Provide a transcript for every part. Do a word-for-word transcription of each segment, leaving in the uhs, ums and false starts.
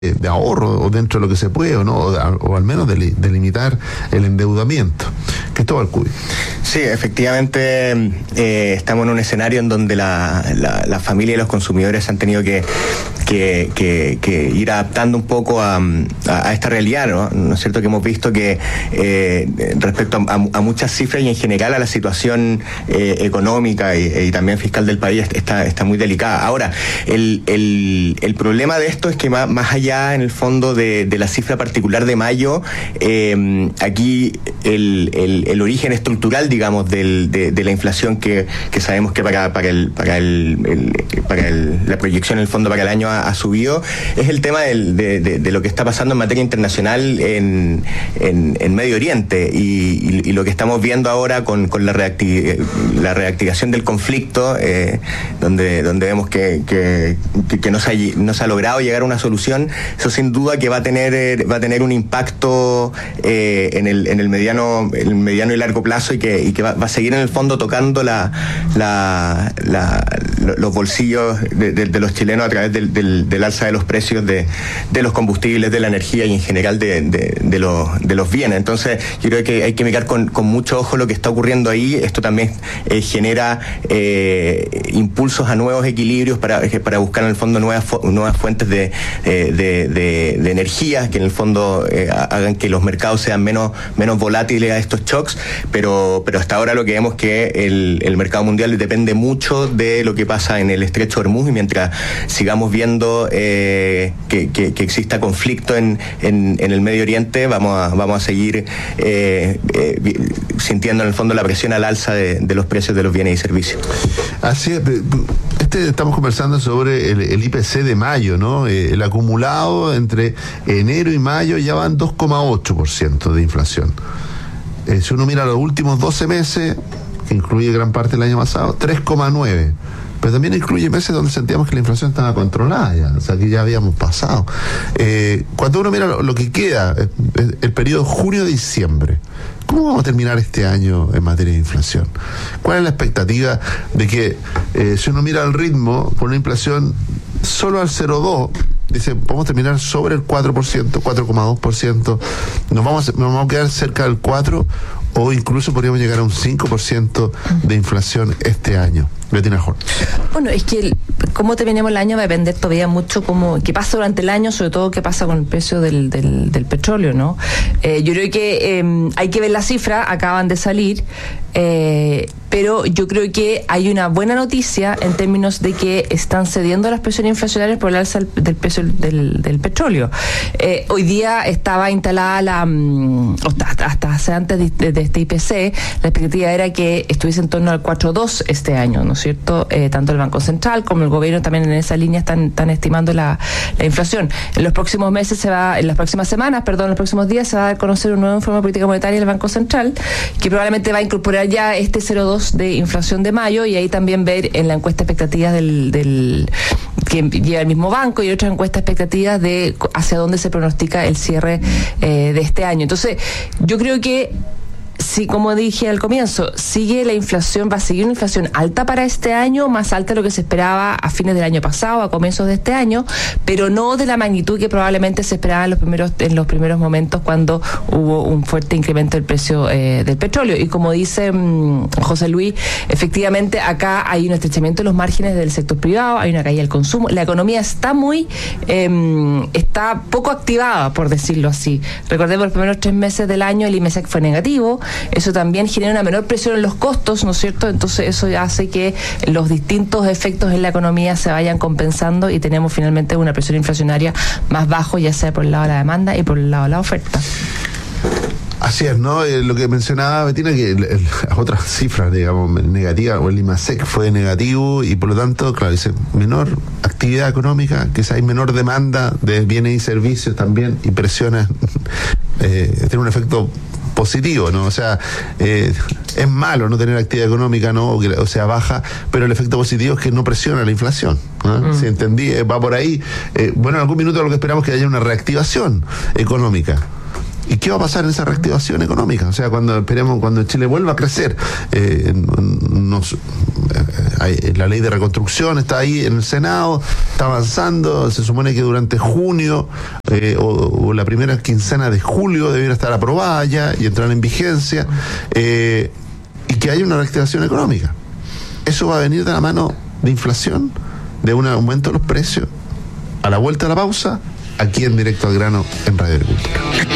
de ahorro o dentro de lo que se puede o no o, o al menos de, de limitar el endeudamiento. Cristóbal Cuy. Sí, efectivamente eh, estamos en un escenario en donde la, la, la familia y los consumidores han tenido que, que, que, que ir adaptando un poco a, a, a esta realidad, ¿no? ¿No es cierto? Que hemos visto que eh, respecto a, a, a muchas cifras y en general a la situación eh, económica y, y también fiscal del país está, está muy delicada. Ahora, el, el, el problema de esto es que más, más allá en el fondo de, de la cifra particular de mayo, eh, aquí el, el, el origen estructural, digamos, del, de, de la inflación que, que sabemos que para, para, el, para, el, el, para el, la proyección en el fondo para el año ha, ha subido, es el tema del, de, de, de lo que está pasando en materia internacional en, en, en Medio Oriente y, y, y lo que estamos viendo ahora con, con la, reactiv, la reactivación del conflicto, eh, donde, donde vemos que, que, que no, se ha, no se ha logrado llegar a una solución. Eso sin duda que va a tener va a tener un impacto eh, en el en el mediano el mediano y largo plazo y que y que va, va a seguir en el fondo tocando la, la, la los bolsillos de, de, de los chilenos a través del, del, del alza de los precios de, de los combustibles, de la energía y en general de, de, de los de los bienes. Entonces yo creo que hay que mirar con, con mucho ojo lo que está ocurriendo ahí. Esto también eh, genera eh, impulsos a nuevos equilibrios para para buscar en el fondo nuevas nuevas fuentes de, de, de De, de energía que en el fondo eh, hagan que los mercados sean menos menos volátiles a estos shocks, pero pero hasta ahora lo que vemos es que el, el mercado mundial depende mucho de lo que pasa en el estrecho de Hormuz y mientras sigamos viendo eh, que, que, que exista conflicto en, en, en el Medio Oriente vamos a vamos a seguir eh, eh, sintiendo en el fondo la presión al alza de, de los precios de los bienes y servicios. Así es. Este, estamos conversando sobre el, el I P C de mayo, ¿no? Eh, el acumulado entre enero y mayo ya van dos coma ocho por ciento de inflación. Eh, si uno mira los últimos doce meses, que incluye gran parte del año pasado, tres coma nueve. Pero también incluye meses donde sentíamos que la inflación estaba controlada ya, o sea, que ya habíamos pasado. Eh, cuando uno mira lo, lo que queda, el, el periodo junio-diciembre, ¿cómo vamos a terminar este año en materia de inflación? ¿Cuál es la expectativa de que, eh, si uno mira el ritmo, por una inflación solo al cero coma dos, dice, podemos terminar sobre el cuatro por ciento, cuatro coma dos por ciento, nos vamos, a, nos vamos a quedar cerca del cuatro por ciento o incluso podríamos llegar a un cinco por ciento de inflación este año? Betina Jorge. Bueno, es que el, cómo terminemos el año va a depender todavía mucho cómo, qué pasa durante el año, sobre todo qué pasa con el precio del, del, del petróleo, ¿no? Eh, yo creo que eh, hay que ver las cifras, acaban de salir, eh, pero yo creo que hay una buena noticia en términos de que están cediendo las presiones inflacionarias por el alza del precio del, del petróleo. Eh, hoy día estaba instalada la, hasta, hasta hace antes de, de este I P C, la expectativa era que estuviese en torno al cuatro coma dos este año, ¿no es cierto? Eh, tanto el Banco Central como el gobierno también en esa línea están, están estimando la, la inflación. En los próximos meses se va, en las próximas semanas, perdón, en los próximos días se va a dar a conocer un nuevo informe de política monetaria del Banco Central que probablemente va a incorporar ya este cero coma dos de inflación de mayo y ahí también ver en la encuesta expectativas del, del que lleva el mismo banco y otras encuestas expectativas de hacia dónde se pronostica el cierre eh, de este año. Entonces, yo creo que sí, como dije al comienzo, sigue la inflación, va a seguir una inflación alta para este año, más alta de lo que se esperaba a fines del año pasado, a comienzos de este año, pero no de la magnitud que probablemente se esperaba en los primeros, en los primeros momentos cuando hubo un fuerte incremento del precio eh, del petróleo. Y como dice mmm, José Luis, efectivamente acá hay un estrechamiento de los márgenes del sector privado, hay una caída del consumo, la economía está muy, eh, está poco activada, por decirlo así. Recordemos los primeros tres meses del año el I M E S E C fue negativo. Eso también genera una menor presión en los costos, ¿no es cierto? Entonces eso hace que los distintos efectos en la economía se vayan compensando y tenemos finalmente una presión inflacionaria más bajo, ya sea por el lado de la demanda y por el lado de la oferta. Así es, ¿no? Eh, lo que mencionaba Betina, que el, el, las otras cifras, digamos, negativas, o el I M A S E C fue negativo y por lo tanto, claro, dice menor actividad económica, quizá hay menor demanda de bienes y servicios también y presiona, eh, tiene un efecto positivo, ¿no? O sea, eh, es malo no tener actividad económica, ¿no? O, que, o sea, baja, pero el efecto positivo es que no presiona la inflación, ¿no? Mm. Si entendí, eh, va por ahí. Eh, bueno, en algún minuto lo que esperamos es que haya una reactivación económica. ¿Y qué va a pasar en esa reactivación económica? O sea, cuando esperemos, cuando Chile vuelva a crecer, eh, nos, eh, hay, la ley de reconstrucción está ahí en el Senado, está avanzando, se supone que durante junio eh, o, o la primera quincena de julio debiera estar aprobada ya y entrar en vigencia, eh, y que haya una reactivación económica. Eso va a venir de la mano de inflación, de un aumento de los precios. A la vuelta de la pausa, aquí en Directo al Grano en Radio Agricultura.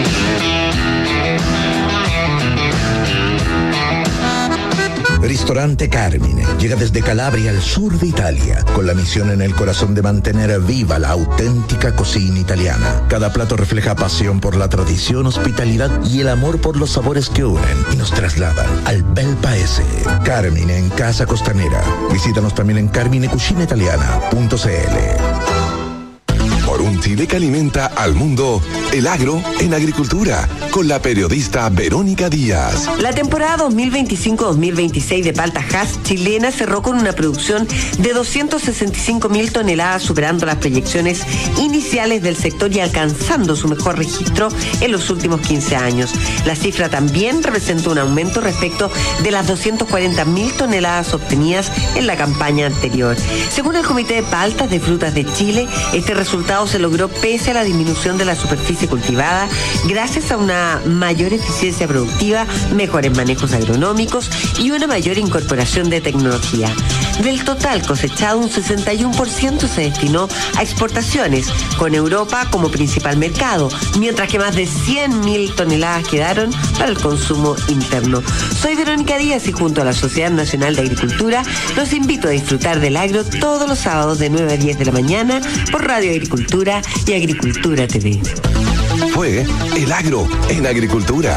Ristorante Carmine llega desde Calabria al sur de Italia, con la misión en el corazón de mantener viva la auténtica cocina italiana. Cada plato refleja pasión por la tradición, hospitalidad y el amor por los sabores que unen y nos trasladan al bel paese. Carmine en Casa Costanera. Visítanos también en carmine cucina italiana punto c l. Por un Chile que alimenta al mundo, el agro en agricultura, con la periodista Verónica Díaz. La temporada dos mil veinticinco dos mil veintiséis de palta Hass chilena cerró con una producción de doscientas sesenta y cinco mil toneladas, superando las proyecciones iniciales del sector y alcanzando su mejor registro en los últimos quince años. La cifra también representó un aumento respecto de las doscientas cuarenta mil toneladas obtenidas en la campaña anterior. Según el Comité de Paltas de Frutas de Chile, este resultado se logró pese a la disminución de la superficie cultivada, gracias a una mayor eficiencia productiva, mejores manejos agronómicos y una mayor incorporación de tecnología. Del total cosechado, un sesenta y uno por ciento se destinó a exportaciones, con Europa como principal mercado, mientras que más de cien mil toneladas quedaron para el consumo interno. Soy Verónica Díaz y junto a la Sociedad Nacional de Agricultura los invito a disfrutar del agro todos los sábados de nueve a diez de la mañana por Radio Agricultura y Agricultura T V. Fue el agro en agricultura.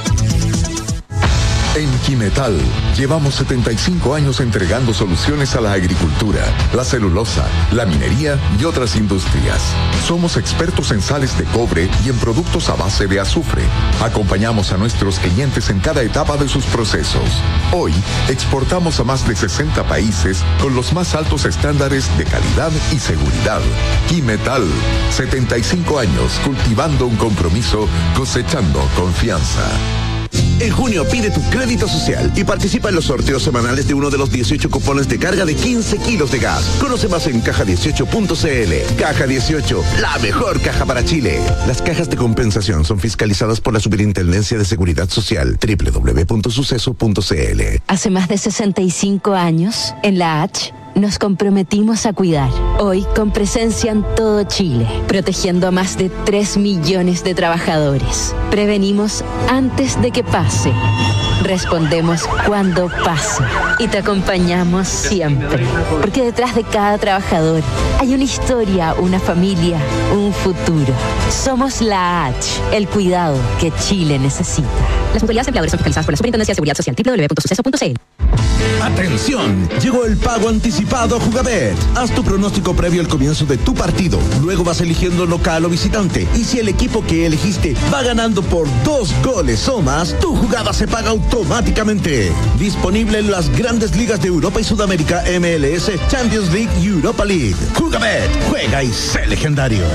En Quimetal llevamos setenta y cinco años entregando soluciones a la agricultura, la celulosa, la minería y otras industrias. Somos expertos en sales de cobre y en productos a base de azufre. Acompañamos a nuestros clientes en cada etapa de sus procesos. Hoy exportamos a más de sesenta países con los más altos estándares de calidad y seguridad. Quimetal, setenta y cinco años cultivando un compromiso, cosechando confianza. En junio pide tu crédito social y participa en los sorteos semanales de uno de los dieciocho cupones de carga de quince kilos de gas. Conoce más en caja dieciocho punto c l. Caja dieciocho, la mejor caja para Chile. Las cajas de compensación son fiscalizadas por la Superintendencia de Seguridad Social. doble u doble u doble u punto suceso punto c l. Hace más de sesenta y cinco años, en la H, nos comprometimos a cuidar. Hoy, con presencia en todo Chile, protegiendo a más de tres millones de trabajadores. Prevenimos antes de que pase. Respondemos cuando pase. Y te acompañamos siempre. Porque detrás de cada trabajador hay una historia, una familia, un futuro. Somos la H, el cuidado que Chile necesita. Las mutualidades empleadores son fiscalizadas por la Superintendencia de Seguridad Social. doble u doble u doble u punto suceso punto c l. ¡Atención! Llegó el pago anticipado Jugabet. Haz tu pronóstico previo al comienzo de tu partido. Luego vas eligiendo local o visitante. Y si el equipo que elegiste va ganando por dos goles o más, tu jugada se paga automáticamente. Disponible en las grandes ligas de Europa y Sudamérica, M L S, Champions League y Europa League. Jugabet, juega y sé legendario.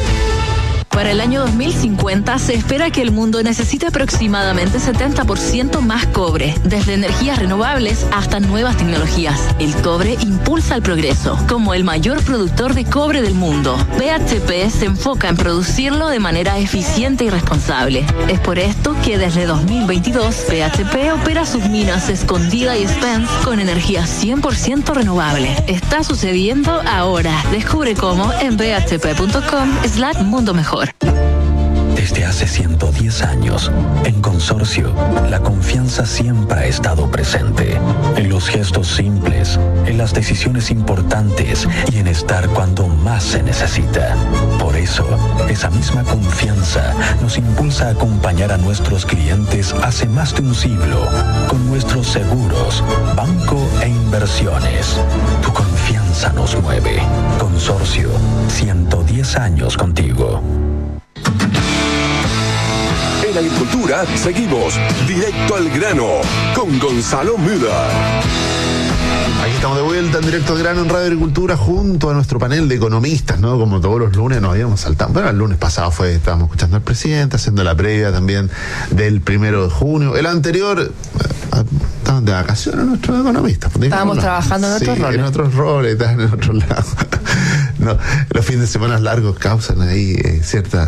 Para el año dos mil cincuenta se espera que el mundo necesite aproximadamente setenta por ciento más cobre, desde energías renovables hasta nuevas tecnologías. El cobre impulsa el progreso. Como el mayor productor de cobre del mundo, B H P se enfoca en producirlo de manera eficiente y responsable. Es por esto que desde dos mil veintidós B H P opera sus minas Escondida y Spence con energía cien por ciento renovable. Está sucediendo ahora. Descubre cómo en b h p punto com slash mundo mejor. Desde hace ciento diez años, en Consorcio, la confianza siempre ha estado presente. En los gestos simples, en las decisiones importantes y en estar cuando más se necesita. Por eso, esa misma confianza nos impulsa a acompañar a nuestros clientes hace más de un siglo con nuestros seguros, banco e inversiones. Tu confianza nos mueve. Consorcio, ciento diez años contigo. En agricultura seguimos directo al grano con Gonzalo Müller. Aquí estamos de vuelta en Directo al Grano en Radio Agricultura junto a nuestro panel de economistas, ¿no? Como todos los lunes nos habíamos saltado. Bueno, el lunes pasado fue, estábamos escuchando al presidente, haciendo la previa también del primero de junio. El anterior, estaban de vacaciones nuestros economistas. Estábamos trabajando en otros sí, roles. en otros roles, estaban en otros lados. No, los fines de semana largos causan ahí eh, cierta